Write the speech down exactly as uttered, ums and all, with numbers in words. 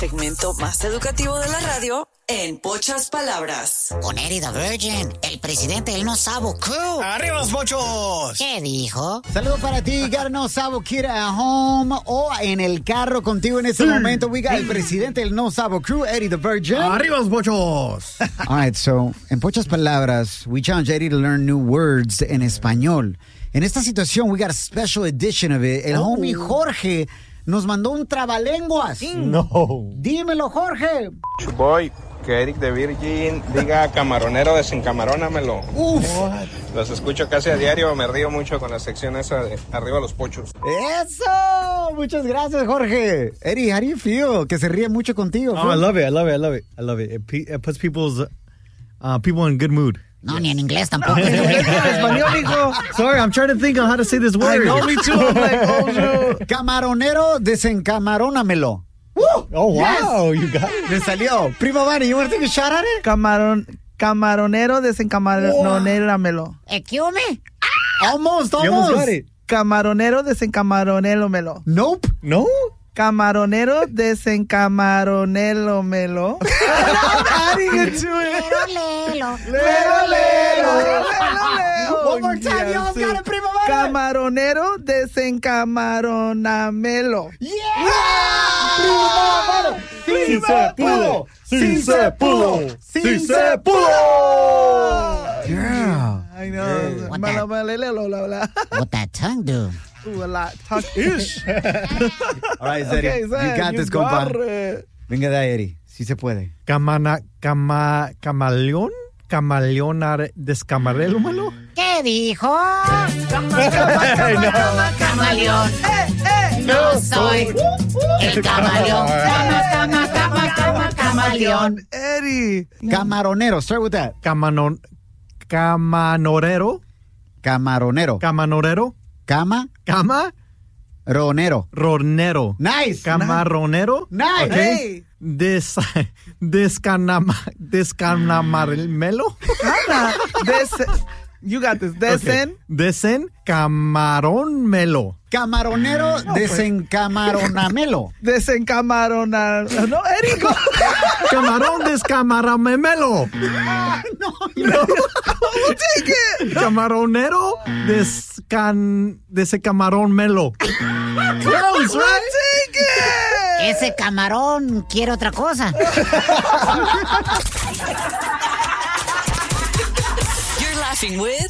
segmento más educativo de la radio en pocas palabras. Con Eddie the Virgin, el presidente del No Sabo Crew. ¡Arriba los pochos! ¿Qué dijo? Saludos para ti, got a No Sabo Kid at home o en el carro contigo en este momento. We got el presidente del No Sabo Crew, Eddie the Virgin. ¡Arriba los pochos! All right, so, en pocas palabras, we challenge Eddie to learn new words en español. En esta situación, we got a special edition of it. El oh. homie Jorge nos mandó un trabalenguas. No. Dímelo, Jorge. Voy, que Eric de Virgin diga camaronero, desencamarónamelo. Uf. Los escucho casi a diario, me río mucho con la sección esa de arriba los pochos. ¡Eso! Muchas gracias, Jorge. Eddie, how do you feel? Que se ríe mucho contigo. Oh, I love it, I love it, I love it. I love it. It, pe- it puts people's, uh, people in good mood. No, ni en inglés tampoco. En español, hijo. Sorry, I'm trying to think on how to say this word. I know, me too. I'm like, oh, no. Camaronero, desencamarónamelo. Woo! Oh, wow, yes. You got it. Me salió. Primo Manny, you want to take a shot at it? Camaron, camaronero, desencamarónamelo. Excuse me? Almost, You almost got almost. it. Camaronero, desencamaronélomelo. Nope. No? Camaronero, desencamaronélomelo. Adding it to it. Lelo, Lelo, lelo. Lelo. One more time, you all got it, Primo Manny. Camaronero, desencamaronamelo. Yeah! Primo Manny. Sí se pudo. Sí se pudo. Sí se pudo. Yeah. I know. What Mala, that? mala, lelo, la, la. What that tongue do? Ooh, a lot. Talk ish. All right, Zeddy. Okay, You Zed, got you this, compa. got it. Venga de ahí, Eddie. Sí se puede. Camana, cama, camaleón, camaleón, descamarélomelo. ¿Qué dijo? Camaleón. No soy el camaleón. Cama, cama, cama, cama, camaleón. Eddie. Camaronero. Start with that. Camanon, camanorero, Camaronero. camanorero, Cama. cama, Ronero. ronero. Nice. Camaronero. Nice. Ok. Hey. Des, descanama, descanamarmelo. Ana, desen, you got this. Desen. Desen camarónmelo. Camaronero, desencamaronamelo. Desencamarona. No, Eric. Camarón descamaramemelo. No, No. Take it. Camaronero descan desecamarónmelo. close, right? Take it. Ese camarón quiere otra cosa. You're laughing with